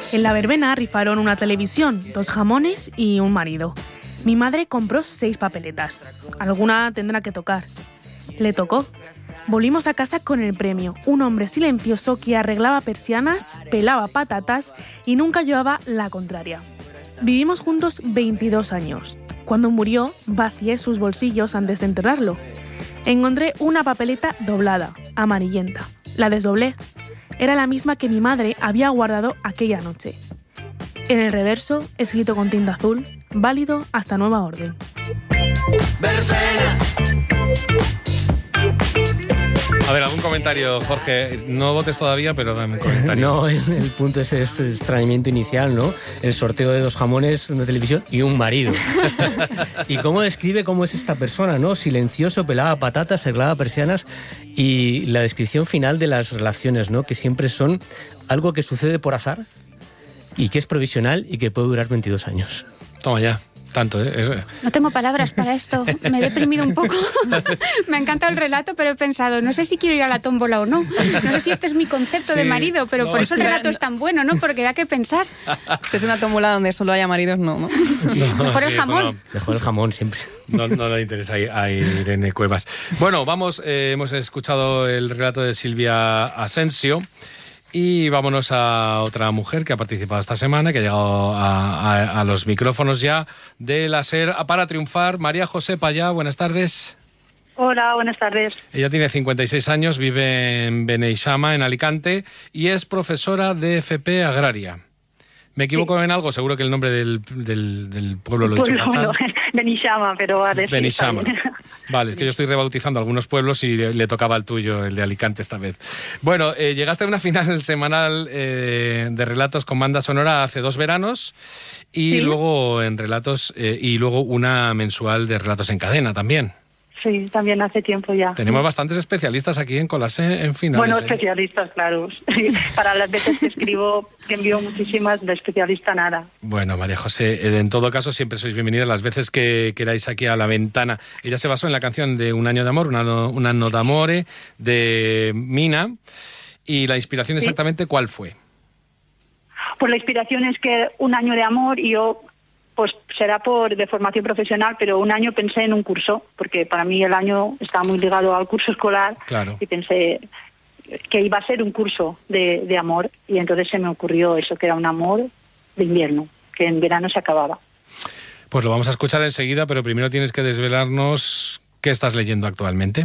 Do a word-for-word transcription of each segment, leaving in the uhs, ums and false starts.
En la verbena rifaron una televisión, dos jamones y un marido. Mi madre compró seis papeletas. Alguna tendrá que tocar. Le tocó. Volvimos a casa con el premio, un hombre silencioso que arreglaba persianas, pelaba patatas y nunca llevaba la contraria. Vivimos juntos veintidós años. Cuando murió, vacié sus bolsillos antes de enterrarlo. Encontré una papeleta doblada, amarillenta. La desdoblé. Era la misma que mi madre había guardado aquella noche. En el reverso, escrito con tinta azul, válido hasta nueva orden. Verbena. A ver, algún comentario, Jorge. No votes todavía, pero dame un comentario. No, el, el punto es este extrañamiento inicial, ¿no? El sorteo de dos jamones, una televisión y un marido. Y cómo describe cómo es esta persona, ¿no? Silencioso, pelaba patatas, arreglaba persianas, y la descripción final de las relaciones, ¿no? Que siempre son algo que sucede por azar y que es provisional y que puede durar veintidós años. Toma ya. Tanto, ¿eh? Es... No tengo palabras para esto. Me he deprimido un poco. Me encanta el relato, pero he pensado, no sé si quiero ir a la tómbola o no. No sé si este es mi concepto sí, de marido, pero no, por eso el relato no. es tan bueno, ¿no? Porque da que pensar. Si es una tómbola donde solo haya maridos, no, ¿no? no Mejor sí, el jamón. No. Mejor el jamón siempre. No, no le interesa a Irene Cuevas. Bueno, vamos, eh, hemos escuchado el relato de Silvia Asensio. Y vámonos a otra mujer que ha participado esta semana, que ha llegado a, a, a los micrófonos ya de la SER para triunfar. María José Payá, buenas tardes. Hola, buenas tardes. Ella tiene cincuenta y seis años, vive en Beneixama, en Alicante, y es profesora de F P Agraria. ¿Me equivoco sí. en algo? Seguro que el nombre del, del, del pueblo lo he dicho fatal. No, Beneixama, pero vale. Beneixama. Sí, vale, es que yo estoy rebautizando algunos pueblos y le, le tocaba el tuyo, el de Alicante esta vez. Bueno, eh, llegaste a una final semanal eh, de relatos con banda sonora hace dos veranos y ¿Sí? luego en relatos eh, y luego una mensual de relatos en cadena también. Sí, también hace tiempo ya. Tenemos bastantes especialistas aquí en colarse en finales. Bueno, ¿eh? especialistas, claro. Para las veces que escribo, que envío muchísimas, de especialista nada. Bueno, María José, en todo caso siempre sois bienvenidas las veces que queráis aquí a La Ventana. Ella se basó en la canción de Un año de amor, Un anno d'amore, de Mina. ¿Y la inspiración exactamente ¿Sí? cuál fue? Pues la inspiración es que un año de amor y yo... Pues será por de formación profesional, pero un año pensé en un curso, porque para mí el año estaba muy ligado al curso escolar. Claro. Y pensé que iba a ser un curso de, de amor, y entonces se me ocurrió eso, que era un amor de invierno, que en verano se acababa. Pues lo vamos a escuchar enseguida, pero primero tienes que desvelarnos qué estás leyendo actualmente.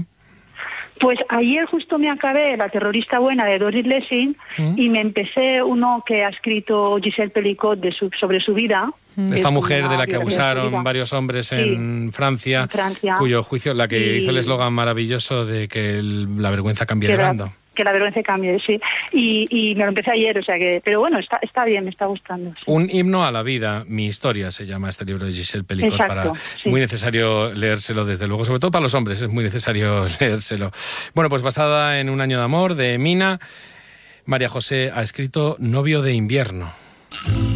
Pues ayer justo me acabé La terrorista buena de Doris Lessing ¿Mm? y me empecé uno que ha escrito Giselle Pelicot de su, sobre su vida. Esta mujer de la que abusaron varios hombres en, sí, Francia, en Francia, cuyo juicio, la que y... hizo el eslogan maravilloso de que el, la vergüenza cambie de bando. Que la vergüenza cambie, sí. Y, y me lo empecé ayer, o sea que... Pero bueno, está, está bien, me está gustando. Sí. Un himno a la vida, mi historia, se llama este libro de Giselle Pelicot. Exacto, para sí. Muy necesario leérselo, desde luego, sobre todo para los hombres, es muy necesario leérselo. Bueno, pues basada en Un año de amor, de Mina, María José ha escrito Novio de invierno.